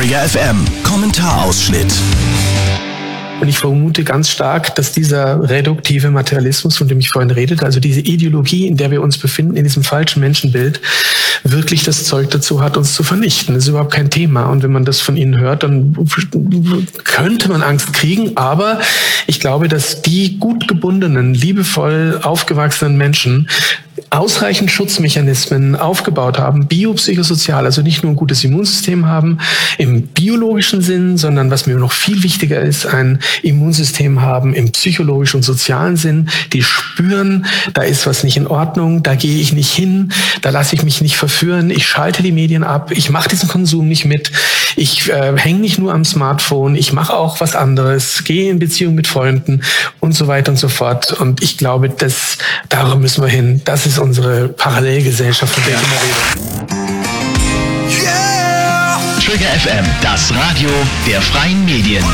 Trigger FM Kommentarausschnitt. Und ich vermute ganz stark, dass dieser reduktive Materialismus, von dem ich vorhin redete, also diese Ideologie, in der wir uns befinden, in diesem falschen Menschenbild, wirklich das Zeug dazu hat, uns zu vernichten. Das ist überhaupt kein Thema. Und wenn man das von Ihnen hört, dann könnte man Angst kriegen. Aber ich glaube, dass die gut gebundenen, liebevoll aufgewachsenen Menschen ausreichend Schutzmechanismen aufgebaut haben, biopsychosozial, also nicht nur ein gutes Immunsystem haben im biologischen Sinn, sondern was mir noch viel wichtiger ist, ein Immunsystem haben im psychologischen und sozialen Sinn, die spüren, da ist was nicht in Ordnung, da gehe ich nicht hin, da lasse ich mich nicht verführen, ich schalte die Medien ab, ich mache diesen Konsum nicht mit, ich hänge nicht nur am Smartphone, ich mache auch was anderes, gehe in Beziehung mit Freunden und so weiter und so fort. Und ich glaube, darum müssen wir hin. Das ist unsere Parallelgesellschaft, von der ich immer rede. Trigger FM, das Radio der freien Medien.